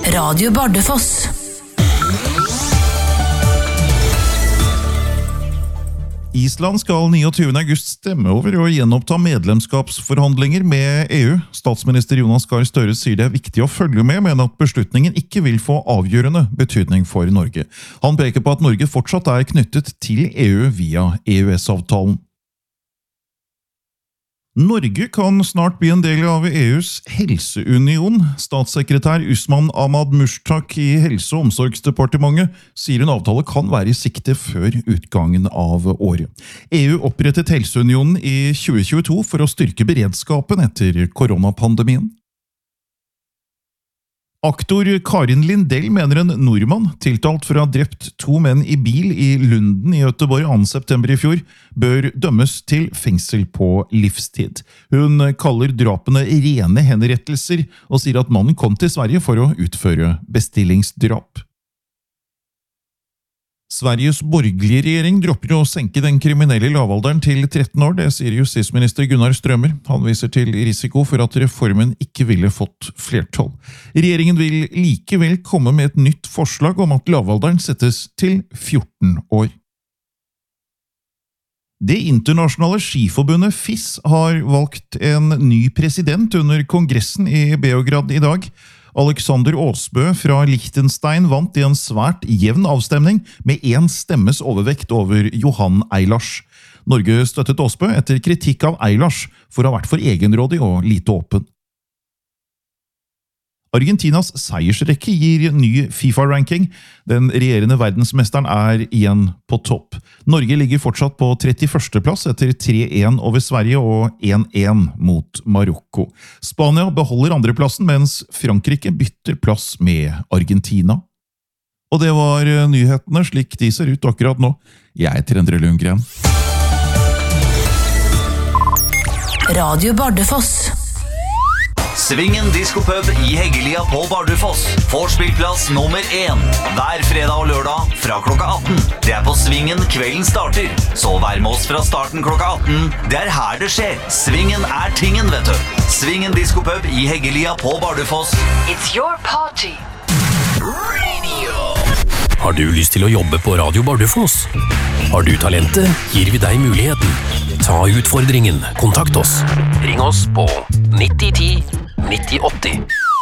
Radio Bardufoss. Island skal 29. august stemme over og gjenoppta medlemskapsforhandlinger med EU. Statsminister Jonas Gahr Støre sier det er viktig å følge med, men at beslutningen ikke vil få avgjørende betydning for Norge. Han peker på at Norge fortsatt er knyttet til EU via EØS-avtalen. Norge kan snart bli en del av EUs helseunion. Statssekretær Usman Ahmad Mushtaq i Helse- og omsorgsdepartementet sier en avtale kan være i sikte før utgangen av året. EU opprettet helseunionen i 2022 for å styrke beredskapen etter koronapandemien. Aktor Karin Lindell mener en nordmann, tiltalt for å ha drept 2 menn i bil i Lunden i Göteborg 2. september i fjor, bør dømmes til fengsel på livstid. Hun kaller drapene rene henrettelser og sier at mannen kom til Sverige for å utføre bestillingsdrap. Sveriges borgerlige regjering dropper å senke den kriminelle lavalderen til 13 år, det sier justisminister Gunnar Strømmer. Han viser til risiko for at reformen ikke ville fått flertall. Regjeringen vil likevel komme med et nytt forslag om at lavalderen settes til 14 år. Det internasjonale skiforbundet FIS har valgt en ny president under kongressen i Beograd i dag. Alexander Åsbø fra Liechtenstein vant i en svært jevn avstemning med 1 stemmes overvekt over Johan Eilers. Norge støttet Åsbø etter kritikk av Eilers for å ha vært for egenrådig og lite åpen. Argentinas seiersrekke gir ny FIFA-ranking. Den regjerende verdensmesteren er igjen på topp. Norge ligger fortsatt på 31. plass etter 3-1 over Sverige og 1-1 mot Marokko. Spania beholder andreplassen, mens Frankrike bytter plass med Argentina. Og det var nyhetene slik de ser ut akkurat nå. Jeg heter Endre Lundgren. Radio Bardufoss. Svingen Diskopub i Heggelia på Bardufoss. Vorspillplass nummer 1. Hver fredag og lørdag fra klokka 18. Det er på Svingen kvelden starter. Så vær med oss fra starten klokka 18. Det er her det skjer. Svingen er tingen, vet du. Svingen Diskopub i Heggelia på Bardufoss. It's your party. Radio. Har du lyst til å jobbe på Radio Bardufoss? Har du talentet, gir vi deg muligheten. Ta utfordringen. Kontakt oss. Ring oss på 9010 9080.